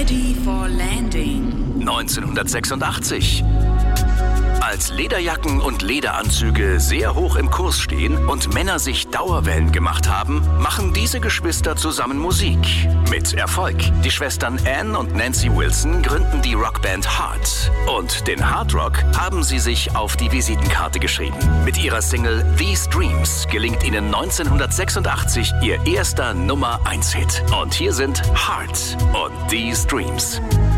Ready for Landing. 1986. Als Lederjacken und Lederanzüge sehr hoch im Kurs stehen und Männer sich Dauerwellen gemacht haben, machen diese Geschwister zusammen Musik. Mit Erfolg. Die Schwestern Ann und Nancy Wilson gründen die Rockband Heart. Und den Hard Rock haben sie sich auf die Visitenkarte geschrieben. Mit ihrer Single These Dreams gelingt ihnen 1986 ihr erster Nummer-1-Hit. Und hier sind Heart und These Dreams.